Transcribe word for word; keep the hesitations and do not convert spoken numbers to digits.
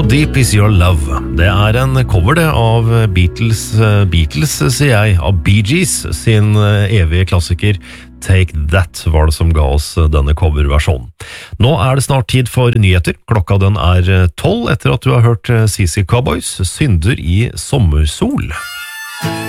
How Deep Is Your Love? Det er en cover det av Beatles, Beatles sier jeg, av Bee Gees sin evige klassiker Take That var det som ga oss denne coverversjonen. Nå er det snart tid for nyheter. Klokka den er tolv etter at du har hørt C C Cowboys, Synder i sommersol.